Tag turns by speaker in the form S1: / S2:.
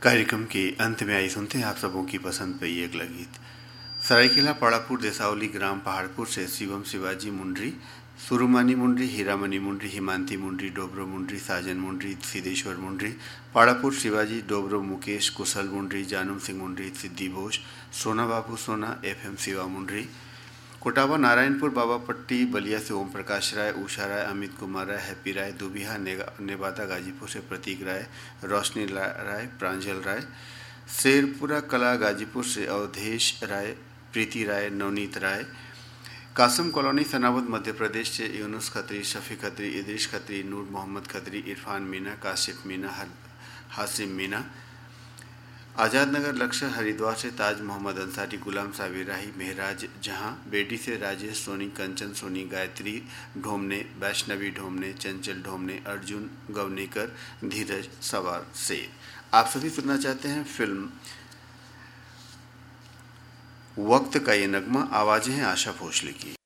S1: कार्यक्रम के अंत में आई सुनते हैं आप सबों की पसंद पे ये अगला गीत। सरायकेला पाड़ापुर देसावली ग्राम पहाड़पुर से शिवम शिवाजी मुंड्री, सुरुमानी मुंड्री, हीरामणि मुंड्री, हिमांति मुंड्री, डोबरो मुंड्री, साजन मुंड्री, सिद्धेश्वर मुंड्री, पाड़ापुर शिवाजी, डोबरो मुकेश, कुशल मुंड्री, जानू सिंह मुंड्री, सिद्धि घोष, सोना बाबू सोना, FM शिवा मुंड्री, कोटावा नारायणपुर, बाबापट्टी बलिया से ओम प्रकाश राय, उषा राय, अमित कुमार राय, हैप्पी राय, दुबिहा नेवादा गाजीपुर से प्रतीक राय, रोशनी राय, प्रांजल राय, शेरपुरा कला गाजीपुर से अवधेश राय, प्रीति राय, नवनीत राय, कासम कॉलोनी सनावद मध्य प्रदेश से यूनुस खत्री, शफी खत्री, इदरीश खत्री, नूर मोहम्मद खत्री, इरफान मीना, काशिफ मीना, हासिम मीना, आज़ाद नगर लक्ष्य हरिद्वार से ताज मोहम्मद अंसारी, गुलाम साबिर राही, मेहराज जहां, बेटी से राजेश सोनी, कंचन सोनी, गायत्री ढोमने, वैष्णवी ढोमने, चंचल ढोमने, अर्जुन गवनेकर, धीरज सवार से। आप सभी सुनना चाहते हैं फिल्म वक्त का ये नगमा। आवाज़ें हैं आशा भोसले की।